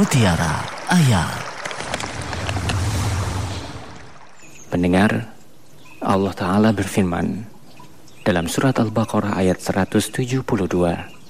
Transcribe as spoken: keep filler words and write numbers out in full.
Mutiara Ayat. Pendengar, Allah Ta'ala berfirman dalam surat Al-Baqarah ayat seratus tujuh puluh dua,